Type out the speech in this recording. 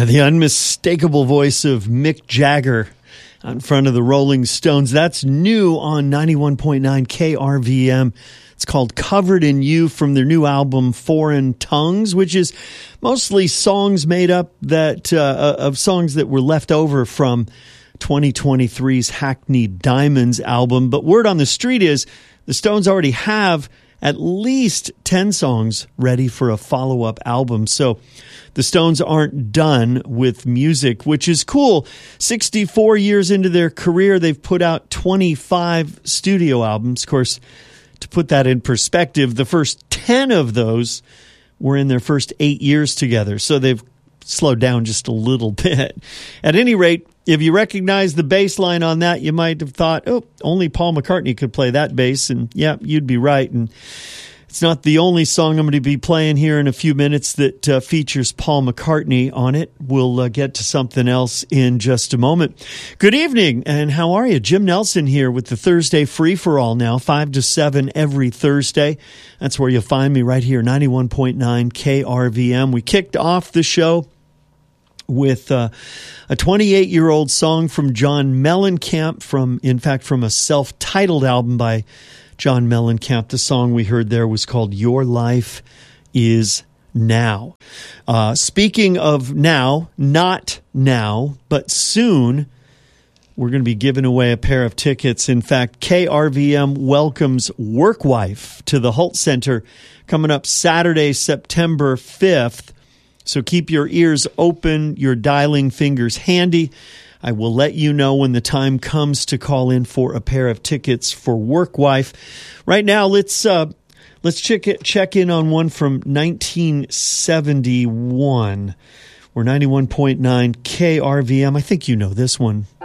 Yeah, the unmistakable voice of Mick Jagger out in front of the Rolling Stones. That's new on 91.9 KRVM. It's called Covered in You from their new album Foreign Tongues, which is mostly songs made up of songs that were left over from 2023's Hackney Diamonds album. But word on the street is the Stones already have at least 10 songs ready for a follow-up album. So the Stones aren't done with music, which is cool. 64 years into their career, they've put out 25 studio albums. Of course, to put that in perspective, the first 10 of those were in their first 8 years together. So they've slowed down just a little bit. At any rate, if you recognize the bass line on that, you might have thought, oh, only Paul McCartney could play that bass. And yeah, you'd be right. And it's not the only song I'm going to be playing here in a few minutes that features Paul McCartney on it. We'll get to something else in just a moment. Good evening, and how are you? Jim Nelson here with the Thursday Free-for-All now, 5 to 7 every Thursday. That's where you'll find me right here, 91.9 KRVM. We kicked off the show with a 28-year-old song from John Mellencamp, from a self-titled album by John Mellencamp. The song we heard there was called Your Life Is Now. Speaking of now, not now, but soon, we're going to be giving away a pair of tickets. In fact, KRVM welcomes Workwife to the Holt Center coming up Saturday, September 5th. So keep your ears open, your dialing fingers handy. I will let you know when the time comes to call in for a pair of tickets for Workwife. Right now, let's check in on one from 1971. We're 91.9 KRVM. I think you know this one.